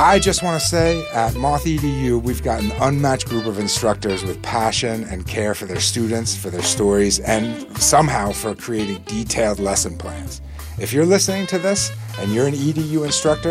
I just want to say at Moth EDU, we've got an unmatched group of instructors with passion and care for their students, for their stories, and somehow for creating detailed lesson plans. If you're listening to this and you're an EDU instructor,